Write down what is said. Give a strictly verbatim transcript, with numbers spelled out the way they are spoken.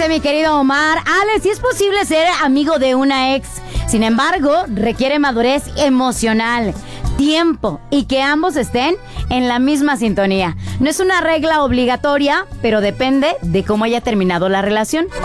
dice mi querido Omar. Ale, sí es posible ser amigo de una ex. Sin embargo, requiere madurez emocional, tiempo y que ambos estén en la misma sintonía. No es una regla obligatoria, pero depende de cómo haya terminado la relación.